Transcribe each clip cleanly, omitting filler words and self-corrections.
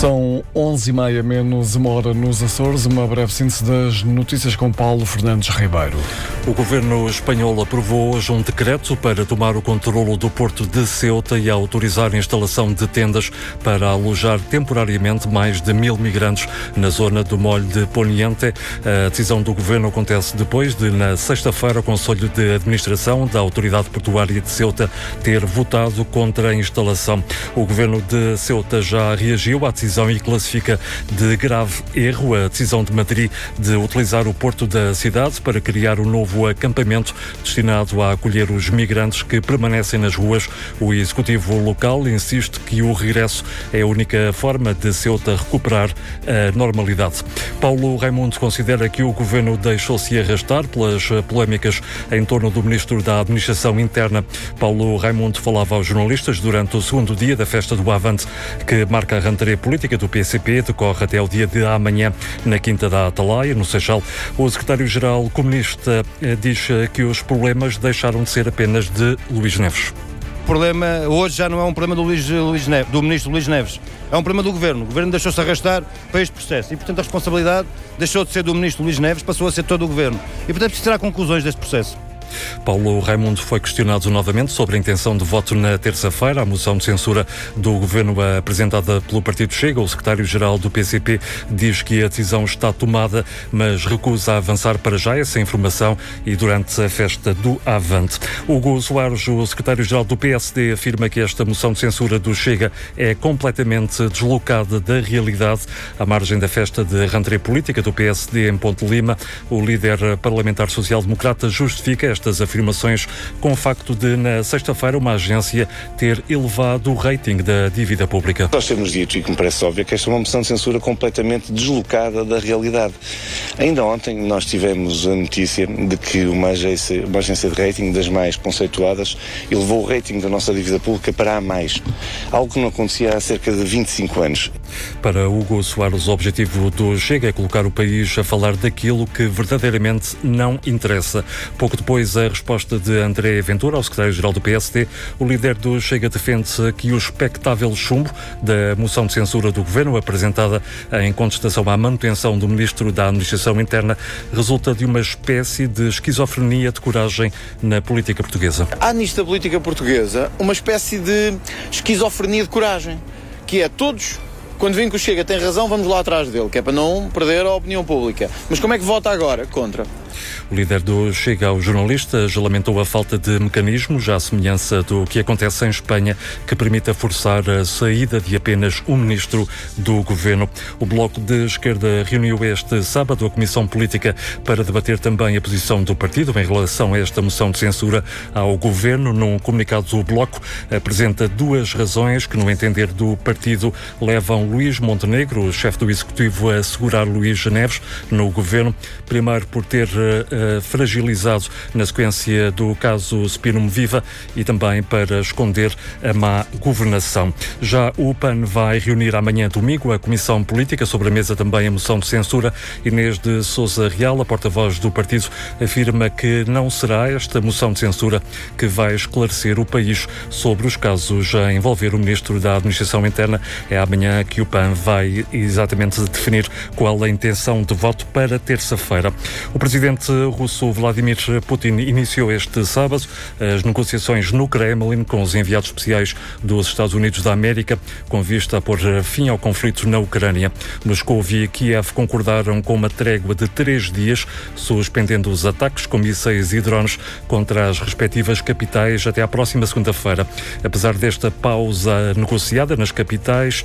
São 11h30 menos uma hora nos Açores. Uma breve síntese das notícias com Paulo Fernandes Ribeiro. O governo espanhol aprovou hoje um decreto para tomar o controlo do porto de Ceuta e autorizar a instalação de tendas para alojar temporariamente mais de 1.000 migrantes na zona do Molho de Poniente. A decisão do governo acontece depois de, na sexta-feira, o Conselho de Administração da Autoridade Portuária de Ceuta ter votado contra a instalação. O governo de Ceuta já reagiu à decisão e classifica de grave erro a decisão de Madrid de utilizar o porto da cidade para criar um novo acampamento destinado a acolher os migrantes que permanecem nas ruas. O executivo local insiste que o regresso é a única forma de Ceuta recuperar a normalidade. Paulo Raimundo considera que o governo deixou-se arrastar pelas polémicas em torno do ministro da Administração Interna. Paulo Raimundo falava aos jornalistas durante o segundo dia da festa do Avante, que marca a rentrée política do PCP, decorre até o dia de amanhã na Quinta da Atalaia, no Seixal. O secretário-geral comunista diz que os problemas deixaram de ser apenas de Luís Neves. O problema hoje já não é um problema do ministro Luís Neves, é um problema do governo. O governo deixou-se arrastar para este processo e, portanto, a responsabilidade deixou de ser do ministro Luís Neves, passou a ser todo o governo. E, portanto, preciso tirar conclusões deste processo. Paulo Raimundo foi questionado novamente sobre a intenção de voto na terça-feira. A moção de censura do governo apresentada pelo Partido Chega. O secretário-geral do PCP diz que a decisão está tomada, mas recusa avançar para já essa informação e durante a festa do Avante. Hugo Soares, o secretário-geral do PSD, afirma que esta moção de censura do Chega é completamente deslocada da realidade. À margem da festa de rentrée política do PSD em Ponte Lima, o líder parlamentar social-democrata justifica estas afirmações com o facto de, na sexta-feira, uma agência ter elevado o rating da dívida pública. Nós temos dito, e que me parece óbvio, que esta é uma moção de censura completamente deslocada da realidade. Ainda ontem nós tivemos a notícia de que uma agência de rating, das mais conceituadas, elevou o rating da nossa dívida pública para A+, algo que não acontecia há cerca de 25 anos. Para Hugo Soares, o objetivo do Chega é colocar o país a falar daquilo que verdadeiramente não interessa. Pouco depois, a resposta de André Ventura ao secretário-geral do PSD, o líder do Chega defende que o expectável chumbo da moção de censura do governo, apresentada em contestação à manutenção do ministro da Administração Interna, resulta de uma espécie de esquizofrenia de coragem na política portuguesa. Há nisto da política portuguesa uma espécie de esquizofrenia de coragem, que é todos... Quando vem que o Chega tem razão, vamos lá atrás dele, que é para não perder a opinião pública. Mas como é que vota agora? Contra. O líder do Chega aos jornalistas lamentou a falta de mecanismos, à semelhança do que acontece em Espanha, que permita forçar a saída de apenas um ministro do governo. O Bloco de Esquerda reuniu este sábado a Comissão Política para debater também a posição do partido em relação a esta moção de censura ao governo. Num comunicado, o Bloco apresenta duas razões que, no entender do partido, levam Luís Montenegro, o chefe do Executivo, a segurar Luís Neves no governo. Primeiro, por ter fragilizado na sequência do caso Spinum Viva e também para esconder a má governação. Já o PAN vai reunir amanhã, domingo, a Comissão Política, sobre a mesa também a moção de censura. Inês de Sousa Real, a porta-voz do partido, afirma que não será esta moção de censura que vai esclarecer o país sobre os casos a envolver o Ministro da Administração Interna. É amanhã que o PAN vai exatamente definir qual a intenção de voto para terça-feira. O presidente russo Vladimir Putin iniciou este sábado as negociações no Kremlin com os enviados especiais dos Estados Unidos da América, com vista a pôr fim ao conflito na Ucrânia. Moscou e Kiev concordaram com uma trégua de 3 dias, suspendendo os ataques com mísseis e drones contra as respectivas capitais até à próxima segunda-feira. Apesar desta pausa negociada nas capitais,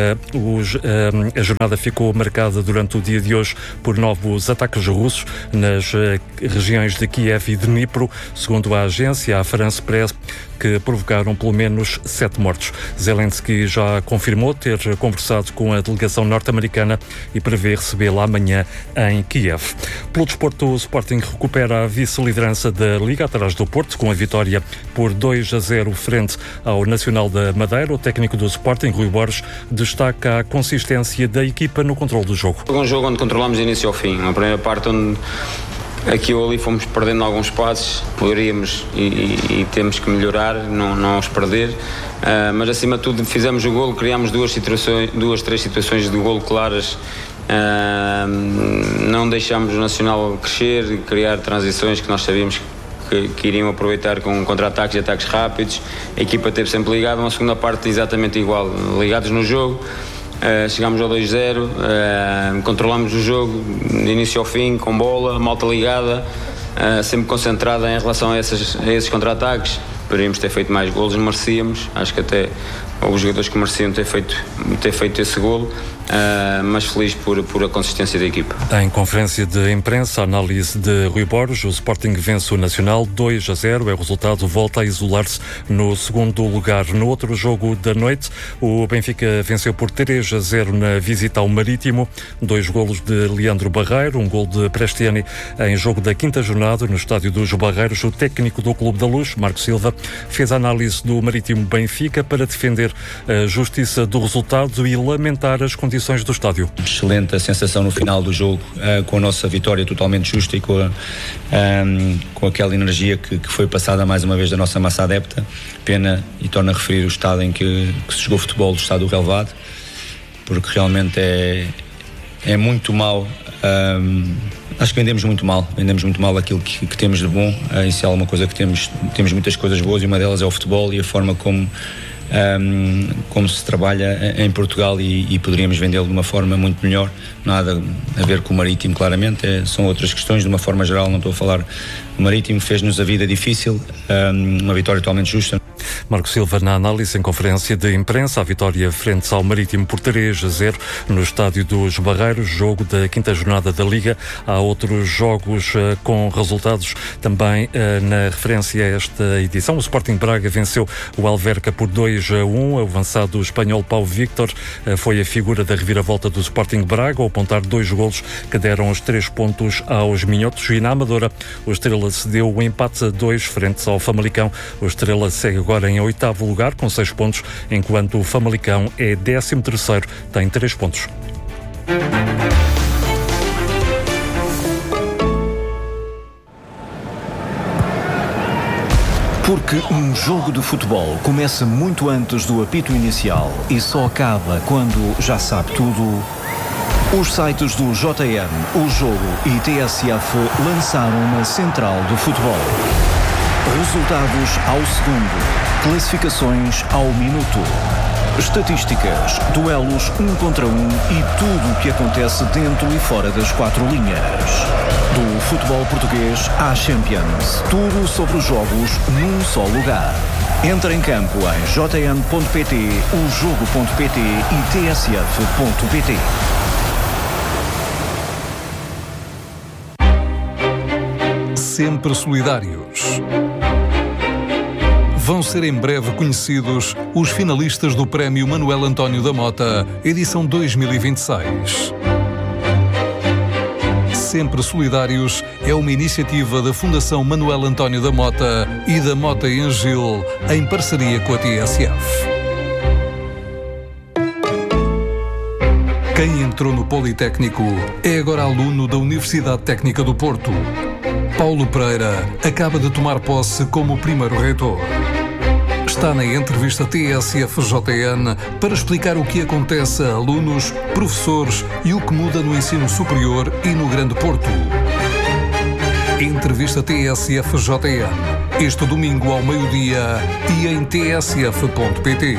a jornada ficou marcada durante o dia de hoje por novos ataques russos nas regiões de Kiev e de Dnipro, segundo a agência, a France Press, que provocaram pelo menos 7 mortos. Zelensky já confirmou ter conversado com a delegação norte-americana e prevê recebê-la amanhã em Kiev. Pelo desporto, o Sporting recupera a vice-liderança da Liga atrás do Porto, com a vitória por 2-0 frente ao Nacional da Madeira. O técnico do Sporting, Rui Borges, destaca a consistência da equipa no controle do jogo. Um jogo onde controlamos de início ao fim. Uma primeira parte onde aqui ou ali fomos perdendo alguns passos, poderíamos e temos que melhorar, não os perder, mas acima de tudo fizemos o golo, criámos 3 situações de golo claras, não deixámos o Nacional crescer, criar transições que nós sabíamos que iriam aproveitar com contra-ataques e ataques rápidos. A equipa esteve sempre ligada, uma segunda parte exatamente igual, ligados no jogo. Chegámos ao 2-0, controlámos o jogo de início ao fim, com bola, malta ligada, sempre concentrada em relação a esses contra-ataques. Poderíamos ter feito mais golos, merecíamos, acho que até os jogadores que mereciam ter feito esse golo, mas feliz por a consistência da equipa. Em conferência de imprensa, a análise de Rui Borges, o Sporting vence o Nacional 2-0, é o resultado, volta a isolar-se no segundo lugar. No outro jogo da noite, o Benfica venceu por 3-0 na visita ao Marítimo, 2 golos de Leandro Barreiro, um gol de Prestiani em jogo da 5ª jornada no estádio dos Barreiros. O técnico do Clube da Luz, Marco Silva, fez a análise do Marítimo Benfica para defender a justiça do resultado e lamentar as condições do estádio. Excelente a sensação no final do jogo, com a nossa vitória totalmente justa e com aquela energia que foi passada mais uma vez da nossa massa adepta. Pena, e torno a referir o estado em que se jogou futebol do estado do relevado, porque realmente é muito mau. Acho que vendemos muito mal aquilo que temos de bom. Isso é alguma coisa que temos muitas coisas boas, e uma delas é o futebol e a forma como se trabalha em Portugal, e poderíamos vendê-lo de uma forma muito melhor. Nada a ver com o Marítimo, claramente, são outras questões. De uma forma geral, não estou a falar. O Marítimo fez-nos a vida difícil, uma vitória totalmente justa. Marco Silva na análise em conferência de imprensa, a vitória frente ao Marítimo por 3-0 no estádio dos Barreiros, jogo da 5ª jornada da Liga. Há outros jogos com resultados também na referência a esta edição. O Sporting Braga venceu o Alverca por 2-1. O avançado espanhol Paulo Victor foi a figura da reviravolta do Sporting Braga, ao apontar 2 golos que deram os 3 pontos aos minhotos. E na Amadora, o Estrela cedeu o empate a 2 frente ao Famalicão. O Estrela segue agora em 8º lugar com 6 pontos, enquanto o Famalicão é 13º, tem 3 pontos. Porque um jogo de futebol começa muito antes do apito inicial e só acaba quando já sabe tudo. Os sites do JN, O Jogo e TSF lançaram uma central do futebol. Resultados ao segundo, classificações ao minuto, estatísticas, duelos 1 contra 1 e tudo o que acontece dentro e fora das 4 linhas. Do futebol português à Champions, tudo sobre os jogos num só lugar. Entra em campo em jn.pt, ojogo.pt e tsf.pt. Sempre solidários. Vão ser em breve conhecidos os finalistas do Prémio Manuel António da Mota, edição 2026. Sempre Solidários é uma iniciativa da Fundação Manuel António da Mota e da Mota em Gil, em parceria com a TSF. Quem entrou no Politécnico é agora aluno da Universidade Técnica do Porto. Paulo Pereira acaba de tomar posse como primeiro reitor. Está na entrevista TSF-JN para explicar o que acontece a alunos, professores e o que muda no ensino superior e no Grande Porto. Entrevista TSF-JN, este domingo ao meio-dia e em tsf.pt.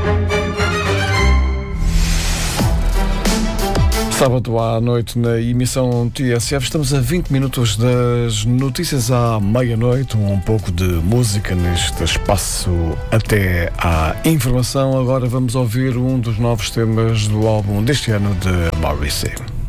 Sábado à noite na emissão TSF, estamos a 20 minutos das notícias à meia-noite, um pouco de música neste espaço até à informação. Agora vamos ouvir um dos novos temas do álbum deste ano de Morrissey.